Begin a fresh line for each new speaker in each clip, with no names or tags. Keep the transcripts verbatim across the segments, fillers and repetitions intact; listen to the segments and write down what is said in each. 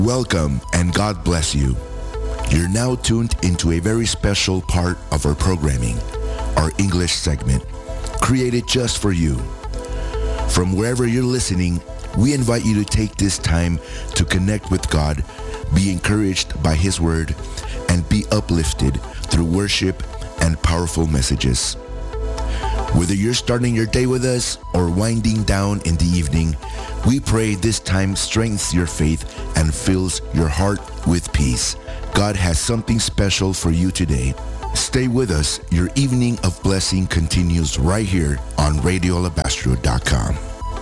Welcome and God bless you. You're now tuned into a very special part of our programming, our English segment, created just for you. From wherever you're listening, we invite you to take this time to connect with God, be encouraged by His Word, and be uplifted through worship and powerful messages. Whether you're starting your day with us or winding down in the evening, we pray this time strengthens your faith and fills your heart with peace. God has something special for you today. Stay with us. Your evening of blessing continues right here on radio alabastro dot com.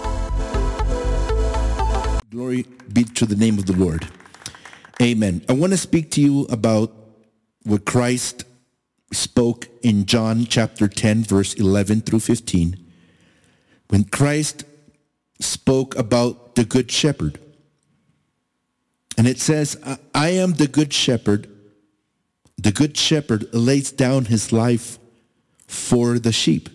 Glory be to the name of the Lord. Amen. I want to speak to you about what Christ spoke in John chapter ten, verse eleven through fifteen, when Christ spoke about the good shepherd. And it says, I am the good shepherd. The good shepherd lays down his life for the sheep.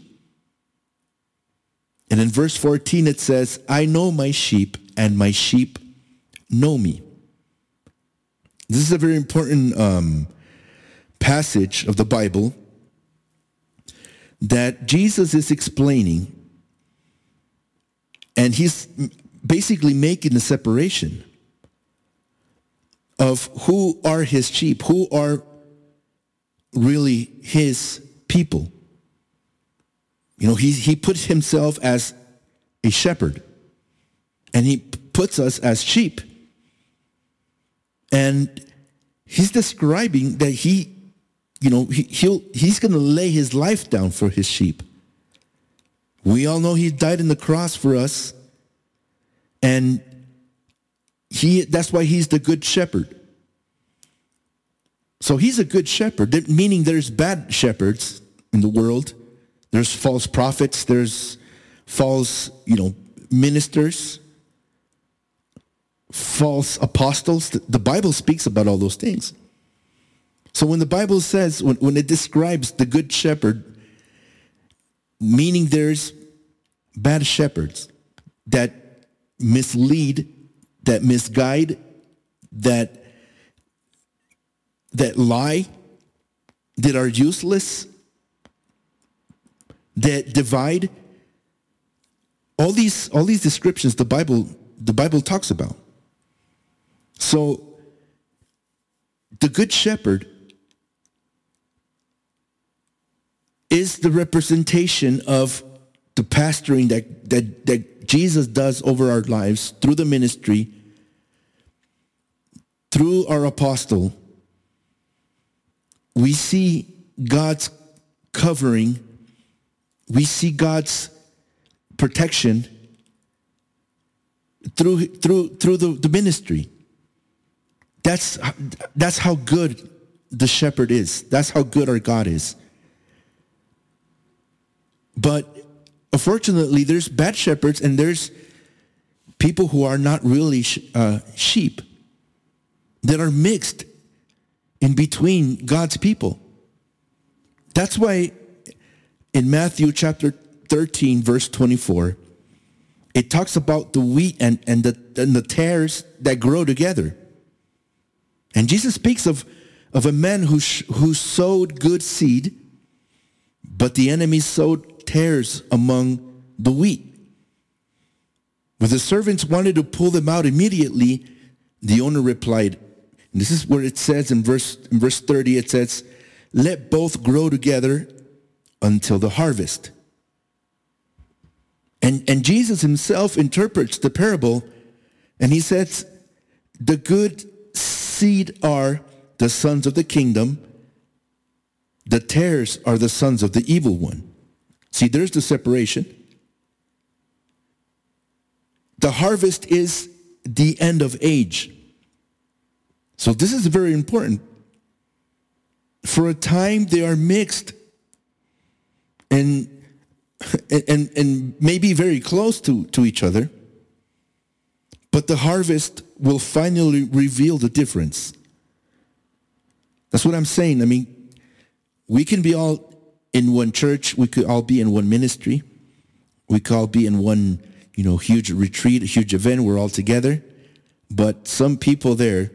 And in verse fourteen it says, I know my sheep and my sheep know me. This is a very important um, passage of the Bible that Jesus is explaining, and he's basically making the separation of who are his sheep, who are really his people. You know, he, he puts himself as a shepherd, and he puts us as sheep. And he's describing that he You know, he, he'll, he's going to lay his life down for his sheep. We all know he died on the cross for us. And he that's why he's the good shepherd. So he's a good shepherd, meaning there's bad shepherds in the world. There's false prophets. There's false, you know, ministers, false apostles. The Bible speaks about all those things. So when the Bible says, when, when it describes the good shepherd, meaning there's bad shepherds that mislead, that misguide, that, that lie, that are useless, that divide, all these, all these descriptions the Bible, the Bible talks about. So the good shepherd is the representation of the pastoring that, that, that Jesus does over our lives through the ministry, through our apostle. We see God's covering. We see God's protection through, through, through the, the ministry. That's, that's how good the shepherd is. That's how good our God is. But unfortunately, there's bad shepherds and there's people who are not really uh, sheep that are mixed in between God's people. That's why in Matthew chapter thirteen, verse twenty-four, it talks about the wheat and, and, the, and the tares that grow together. And Jesus speaks of, of a man who, sh- who sowed good seed, but the enemy sowed tares among the wheat. When the servants wanted to pull them out immediately, the owner replied, and this is where it says in verse, in verse thirty, it says, let both grow together until the harvest. And, and Jesus himself interprets the parable, and he says, the good seed are the sons of the kingdom, the tares are the sons of the evil one. See, there's the separation. The harvest is the end of age. So this is very important. For a time, they are mixed and, and, and maybe very close to, to each other. But the harvest will finally reveal the difference. That's what I'm saying. I mean, we can be all in one church, we could all be in one ministry, we could all be in one, you know, huge retreat, a huge event, we're all together. But some people there,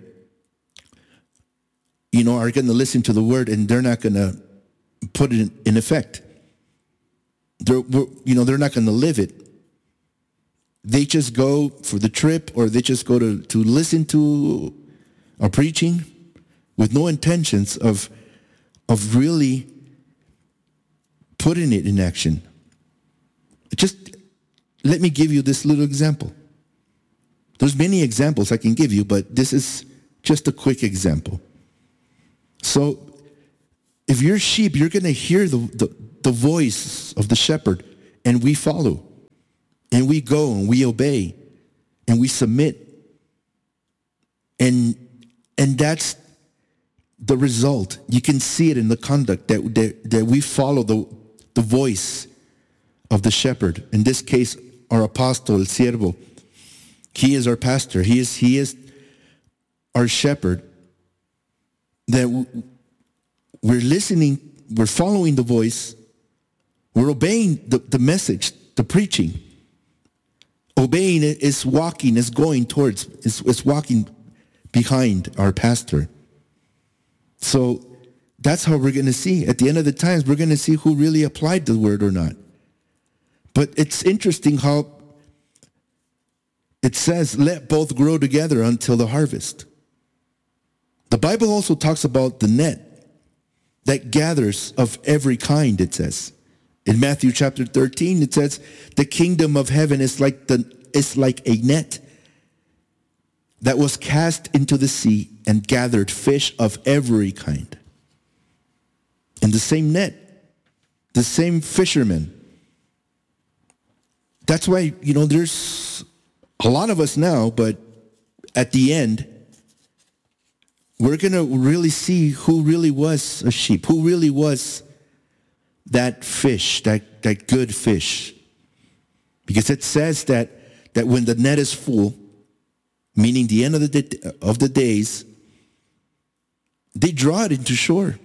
you know, are going to listen to the word and they're not going to put it in, in effect. They're, you know, they're not going to live it. They just go for the trip, or they just go to, to listen to a preaching with no intentions of, of really putting it in action. Just let me give you this little example. There's many examples I can give you, but this is just a quick example. So if you're sheep, you're going to hear the, the, the voice of the shepherd, and we follow, and we go, and we obey, and we submit. And, and that's the result. You can see it in the conduct that, that, that we follow the, the voice of the shepherd. In this case, our apostle, el siervo. He is our pastor. He is, he is our shepherd. That we're listening, we're following the voice, we're obeying the, the message, the preaching. Obeying it is walking, is going towards, is, is walking behind our pastor. So that's how we're going to see. At the end of the times, we're going to see who really applied the word or not. But it's interesting how it says, let both grow together until the harvest. The Bible also talks about the net that gathers of every kind, it says. In Matthew chapter thirteen, it says, the kingdom of heaven is like the is like a net that was cast into the sea and gathered fish of every kind. In the same net, the same fishermen. That's why, you know, there's a lot of us now, but at the end, we're going to really see who really was a sheep, who really was that fish, that, that good fish. Because it says that, that when the net is full, meaning the end of the, of the days, they draw it into shore.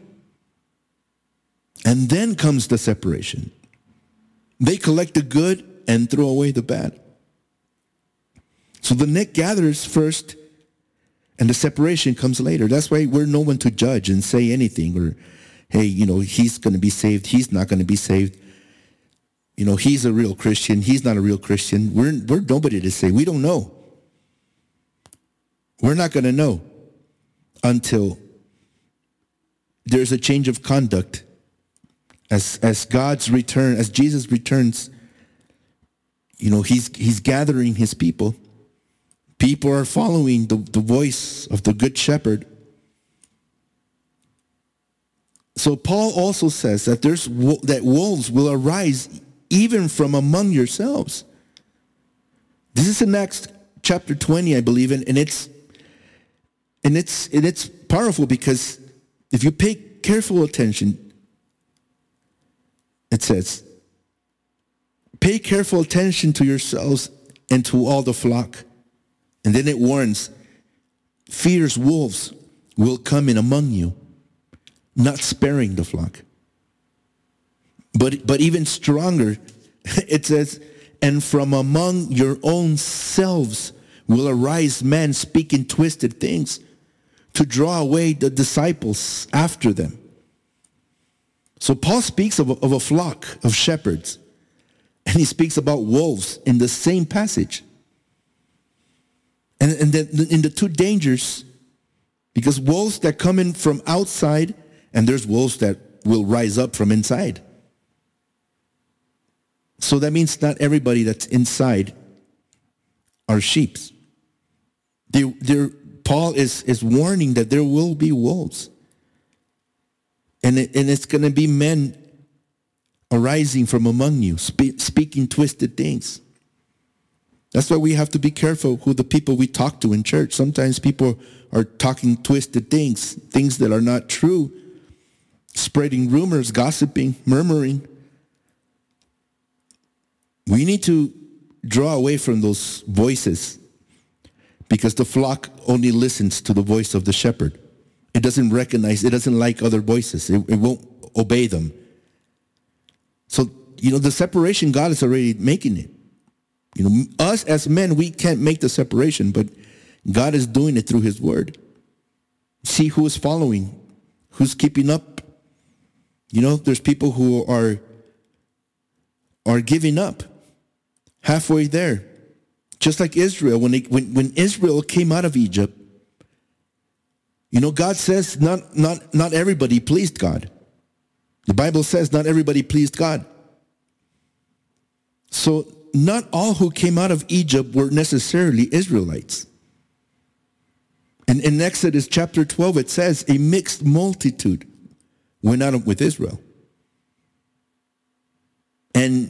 And then comes the separation. They collect the good and throw away the bad. So the net gathers first, and the separation comes later. That's why we're no one to judge and say anything, or, hey, you know, he's going to be saved, he's not going to be saved. You know, he's a real Christian, he's not a real Christian. We're, we're nobody to say. We don't know. We're not going to know until there's a change of conduct. As, as God's return, as Jesus returns, you know, he's, he's gathering his people. People are following the, the voice of the good shepherd. So Paul also says that there's that wolves will arise even from among yourselves. This is in Acts chapter twenty, I believe, and, and it's and it's and it's powerful because if you pay careful attention, it says, pay careful attention to yourselves and to all the flock. And then it warns, fierce wolves will come in among you, not sparing the flock. But, but even stronger, it says, and from among your own selves will arise men speaking twisted things to draw away the disciples after them. So Paul speaks of a, of a flock of shepherds, and he speaks about wolves in the same passage. And, and then in the two dangers, because wolves that come in from outside, and there's wolves that will rise up from inside. So that means not everybody that's inside are sheep. They, they're, Paul is, is warning that there will be wolves. And, it, and it's going to be men arising from among you, spe- speaking twisted things. That's why we have to be careful who the people we talk to in church. Sometimes people are talking twisted things, things that are not true, spreading rumors, gossiping, murmuring. We need to draw away from those voices because the flock only listens to the voice of the shepherd. It doesn't recognize, it doesn't like other voices. It, it won't obey them. So, you know, the separation, God is already making it. You know, us as men, we can't make the separation, but God is doing it through his word. See who is following, who's keeping up. You know, there's people who are, are giving up halfway there. Just like Israel, when, they, when, when Israel came out of Egypt, you know, God says not, not, not everybody pleased God. The Bible says not everybody pleased God. So not all who came out of Egypt were necessarily Israelites. And in Exodus chapter twelve, it says a mixed multitude went out with Israel. And,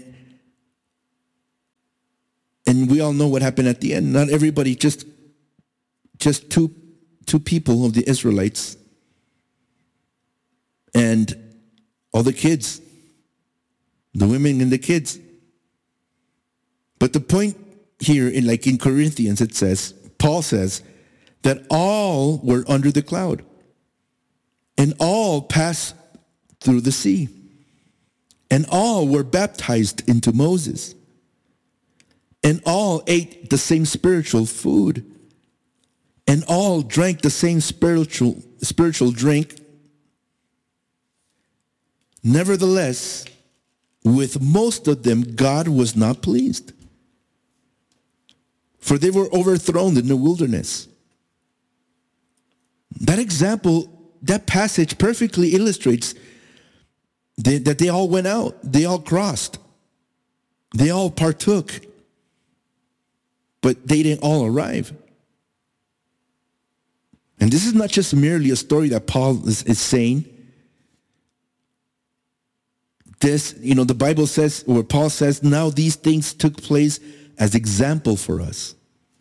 and we all know what happened at the end. Not everybody, just, just two, two people of the Israelites and all the kids, the women and the kids. But the point here, in like in Corinthians, it says, Paul says, that all were under the cloud, and all passed through the sea, and all were baptized into Moses, and all ate the same spiritual food, and all drank the same spiritual spiritual drink. Nevertheless, with most of them, God was not pleased, for they were overthrown in the wilderness. That example, that passage perfectly illustrates they, that they all went out. They all crossed. They all partook. But they didn't all arrive. And this is not just merely a story that Paul is, is saying. This, you know, the Bible says, or Paul says, now these things took place as example for us.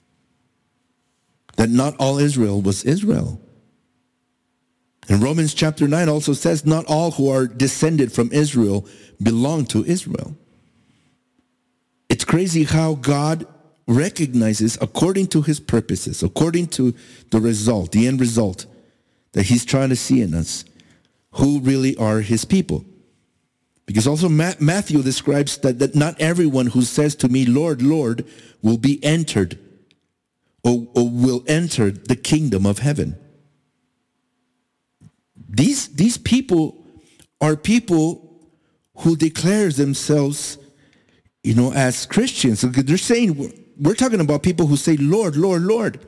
That not all Israel was Israel. And Romans chapter nine also says, not all who are descended from Israel belong to Israel. It's crazy how God recognizes, according to his purposes, according to the result, the end result that he's trying to see in us, who really are his people. Because also Matthew describes that, that not everyone who says to me, Lord, Lord, will be entered or, or will enter the kingdom of heaven. These, these people are people who declare themselves, you know, as Christians. They're saying, we're talking about people who say, Lord, Lord, Lord.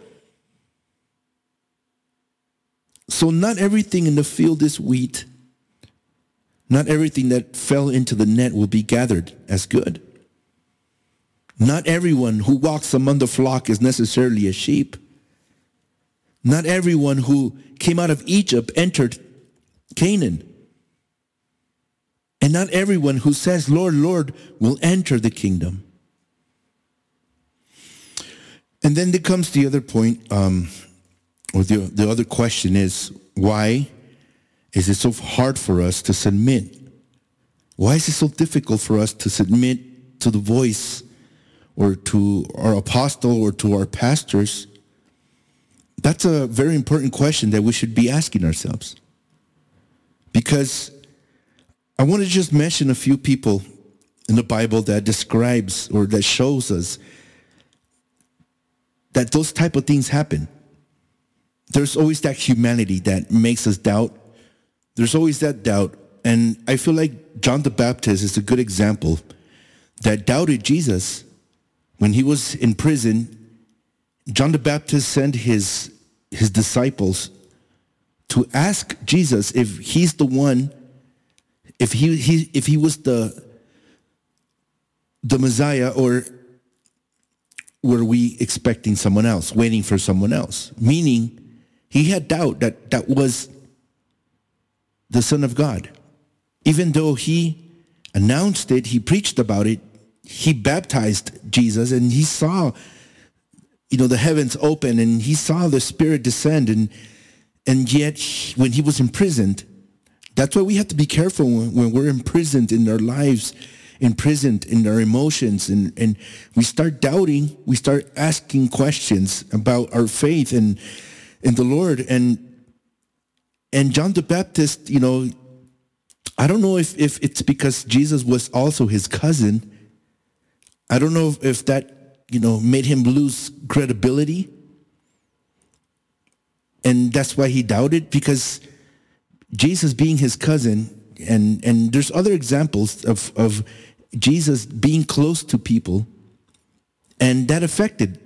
So not everything in the field is wheat. Not everything that fell into the net will be gathered as good. Not everyone who walks among the flock is necessarily a sheep. Not everyone who came out of Egypt entered Canaan. And not everyone who says, Lord, Lord, will enter the kingdom. And then there comes the other point, um, or the, the other question is, why is it so hard for us to submit? Why is it so difficult for us to submit to the voice or to our apostle or to our pastors? That's a very important question that we should be asking ourselves. Because I want to just mention a few people in the Bible that describes or that shows us that those type of things happen. There's always that humanity that makes us doubt. There's always that doubt. And I feel like John the Baptist is a good example that doubted Jesus when he was in prison. John the Baptist sent his, his disciples to ask Jesus if he's the one, if he, he if he was the, the Messiah, or were we expecting someone else, waiting for someone else? Meaning, he had doubt that that was the Son of God. Even though he announced it, he preached about it, he baptized Jesus, and he saw, you know, the heavens open, and he saw the Spirit descend, and and yet when he was imprisoned, that's why we have to be careful when, when we're imprisoned in our lives, imprisoned in our emotions, and, and we start doubting, we start asking questions about our faith and in the Lord. And and John the Baptist, you know, I don't know if, if it's because Jesus was also his cousin. I don't know if, if that, you know, made him lose credibility. And that's why he doubted, because Jesus being his cousin, and, and there's other examples of, of Jesus being close to people, and that affected.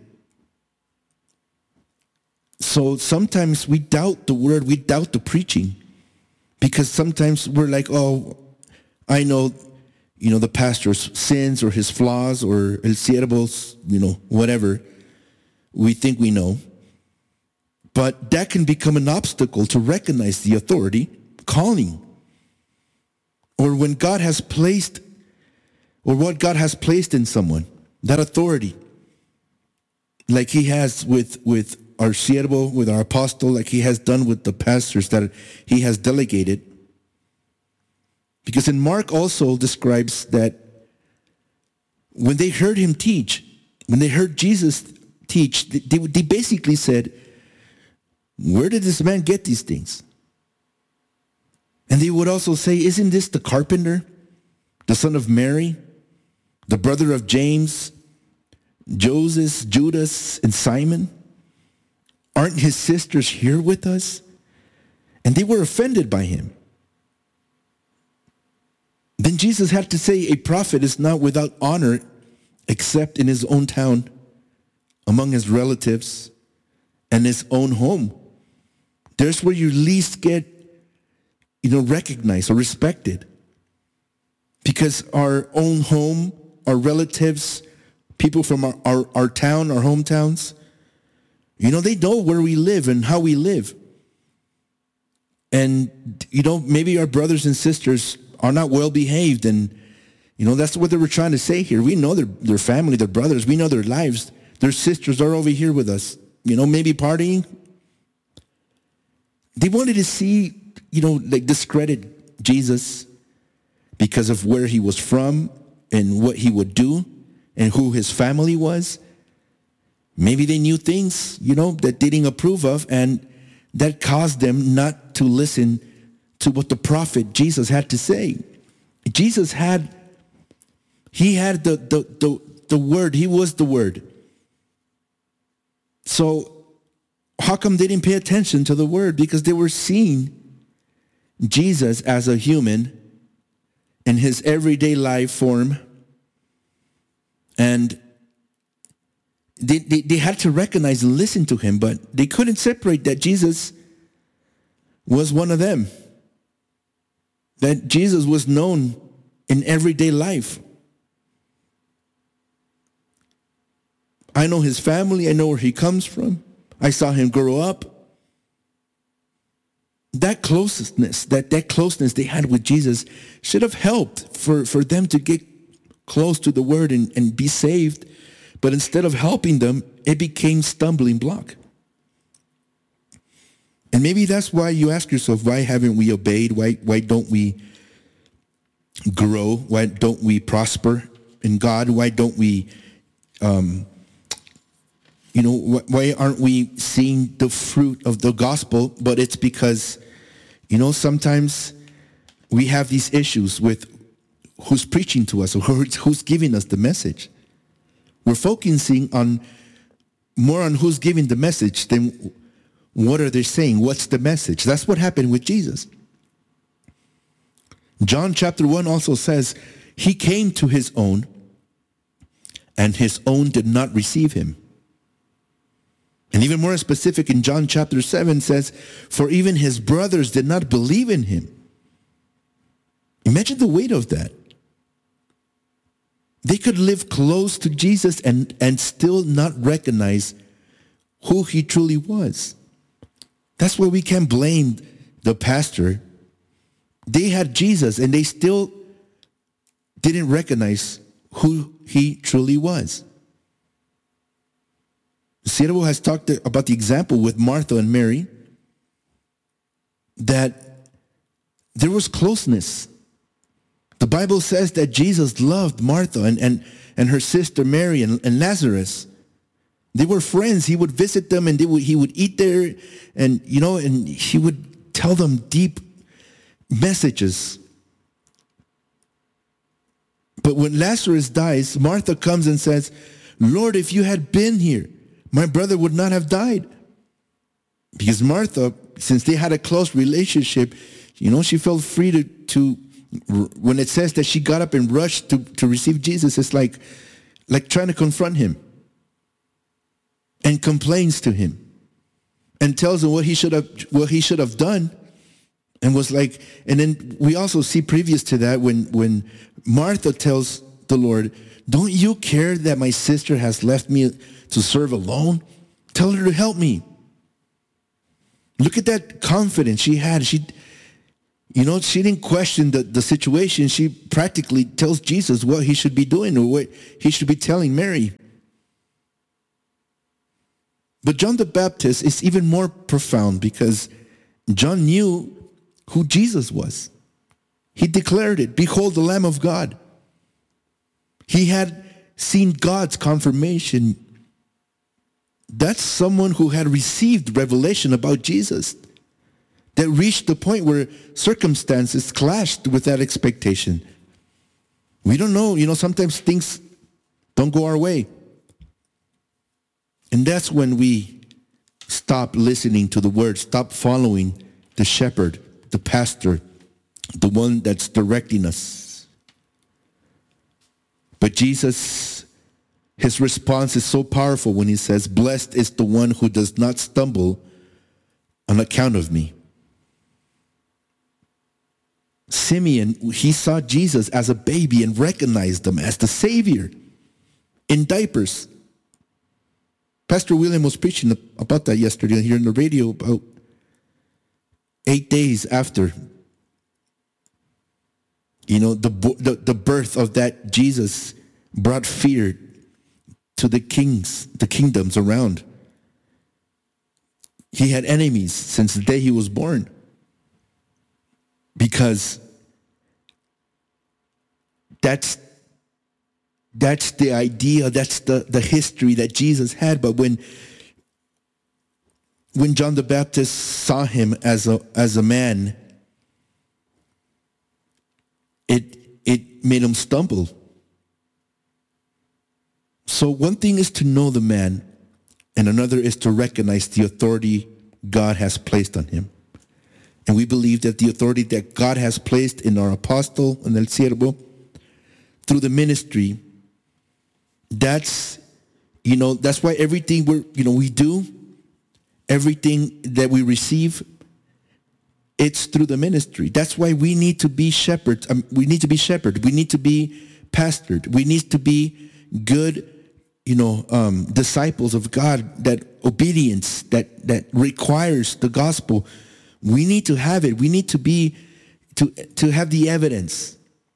So sometimes we doubt the word, we doubt the preaching, because sometimes we're like, oh, I know, you know, the pastor's sins or his flaws or el siervo's, you know, whatever we think we know. But that can become an obstacle to recognize the authority, calling, or when God has placed, or what God has placed in someone, that authority, like he has with, with our siervo, with our apostle, like he has done with the pastors that he has delegated. Because in Mark also describes that when they heard him teach, when they heard Jesus teach, they, they basically said, where did this man get these things? And they would also say, isn't this the carpenter, the son of Mary, the brother of James, Joseph, Judas, and Simon? Aren't his sisters here with us? And they were offended by him. Then Jesus had to say, a prophet is not without honor except in his own town, among his relatives, and his own home. There's where you least get, you know, recognized or respected. Because our own home, our relatives, people from our, our, our town, our hometowns, you know, they know where we live and how we live. And, you know, maybe our brothers and sisters are not well behaved, and, you know, that's what they were trying to say here. We know their, their family, their brothers, we know their lives. Their sisters are over here with us, you know, maybe partying. They wanted to see, you know, like discredit Jesus because of where he was from and what he would do and who his family was. Maybe they knew things, you know, that they didn't approve of, and that caused them not to listen to what the prophet Jesus had to say. Jesus had, he had the, the, the, the word. He was the word. So how come they didn't pay attention to the word? Because they were seeing Jesus as a human in his everyday life form. And they, they, they had to recognize and listen to him, but they couldn't separate that Jesus was one of them. That Jesus was known in everyday life. I know his family. I know where he comes from. I saw him grow up. That closeness, that, that closeness they had with Jesus should have helped for, for them to get close to the word and, and be saved. But instead of helping them, it became stumbling block. And maybe that's why you ask yourself, why haven't we obeyed? Why, why don't we grow? Why don't we prosper in God? Why don't we, um, you know, wh- why aren't we seeing the fruit of the gospel? But it's because, you know, sometimes we have these issues with who's preaching to us or who's, who's giving us the message. We're focusing on more on who's giving the message than what are they saying? What's the message? That's what happened with Jesus. John chapter one also says, he came to his own, and his own did not receive him. And even more specific in John chapter seven says, for even his brothers did not believe in him. Imagine the weight of that. They could live close to Jesus and, and still not recognize who he truly was. That's where we can blame the pastor. They had Jesus and they still didn't recognize who he truly was. Siervo has talked about the example with Martha and Mary, that there was closeness. The Bible says that Jesus loved Martha and, and, and her sister Mary and, and Lazarus. They were friends. He would visit them and they would, he would eat there, and, you know, and he would tell them deep messages. But when Lazarus dies, Martha comes and says, Lord, if you had been here, my brother would not have died. Because Martha, since they had a close relationship, you know, she felt free to, to when it says that she got up and rushed to, to receive Jesus, it's like, like trying to confront him and complains to him and tells him what he should have, what he should have done. And was like, and then we also see previous to that when, when Martha tells the Lord, don't you care that my sister has left me to serve alone? Tell her to help me. Look at that confidence she had. She, you know, she didn't question the, the situation. She practically tells Jesus what he should be doing or what he should be telling Mary. But John the Baptist is even more profound because John knew who Jesus was. He declared it, behold the Lamb of God. He had seen God's confirmation. That's someone who had received revelation about Jesus that reached the point where circumstances clashed with that expectation. We don't know, you know, sometimes things don't go our way. And that's when we stop listening to the word, stop following the shepherd, the pastor, the one that's directing us. But Jesus, his response is so powerful when he says, blessed is the one who does not stumble on account of me. Simeon, he saw Jesus as a baby and recognized him as the Savior in diapers. Pastor William was preaching about that yesterday here on the radio about eight days after, you know, the, the, the birth of that Jesus brought fear to the kings, the kingdoms around. He had enemies since the day he was born because that's that's the idea, that's the, the history that Jesus had. But when when John the Baptist saw him as a as a man, it it made him stumble. So one thing is to know the man, and another is to recognize the authority God has placed on him. And we believe that the authority that God has placed in our apostle, in el siervo, through the ministry, that's, you know, that's why everything we're, you know, we do, everything that we receive, it's through the ministry. That's why we need to be shepherds. Um, we need to be shepherded. We need to be pastored. We need to be good, you know, um, disciples of God, that obedience that, that requires the gospel. We need to have it. We need to be, to, to have the evidence.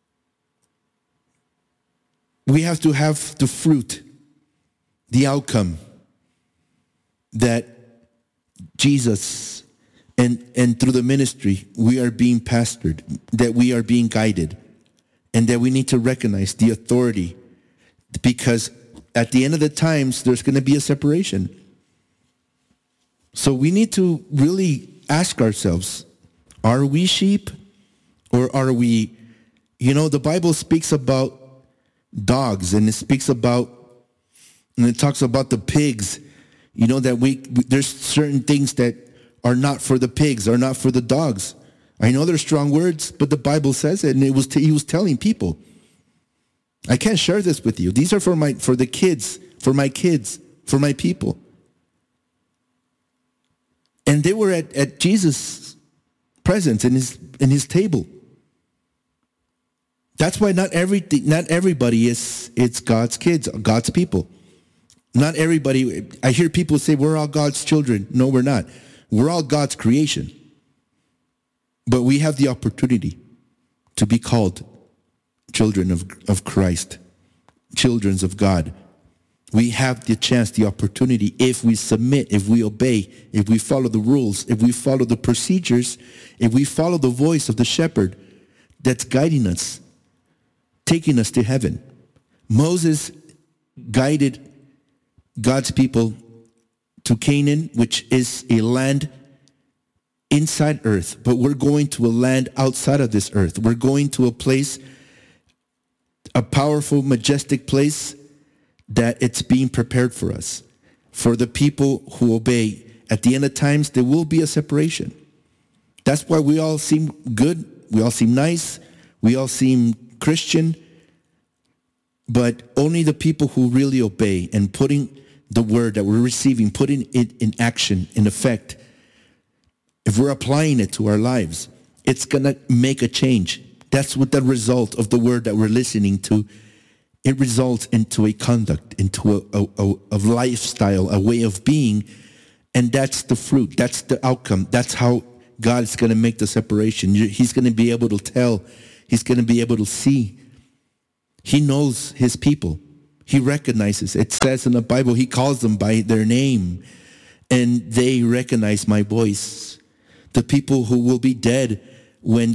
We have to have the fruit, the outcome that Jesus and, and through the ministry, we are being pastored, that we are being guided, and that we need to recognize the authority, because at the end of the times, there's going to be a separation. So we need to really ask ourselves, are we sheep or are we, you know, the Bible speaks about dogs, and it speaks about, and it talks about the pigs, you know, that we, there's certain things that are not for the pigs, are not for the dogs. I know they're strong words, but the Bible says it, and it was t- he was telling people, I can't share this with you. These are for my, for the kids, for my kids, for my people. And they were at, at Jesus' presence, in his, in his table. That's why not everything, not everybody is, it's God's kids, God's people. Not everybody, I hear people say we're all God's children. No, we're not. We're all God's creation. But we have the opportunity to be called children of, of Christ, children of God. We have the chance, the opportunity, if we submit, if we obey, if we follow the rules, if we follow the procedures, if we follow the voice of the shepherd that's guiding us, taking us to heaven. Moses guided God's people to Canaan, which is a land inside earth, but we're going to a land outside of this earth. We're going to a place, a powerful, majestic place that it's being prepared for us, for the people who obey at the end of times, there will be a separation. That's why we all seem good. We all seem nice. We all seem Christian. But only the people who really obey and putting the word that we're receiving, putting it in action, in effect, if we're applying it to our lives, it's going to make a change. That's what the result of the word that we're listening to. It results into a conduct, into a, a, a lifestyle, a way of being. And that's the fruit. That's the outcome. That's how God's going to make the separation. He's going to be able to tell. He's going to be able to see. He knows his people. He recognizes. It says in the Bible, he calls them by their name. And they recognize my voice. The people who will be dead when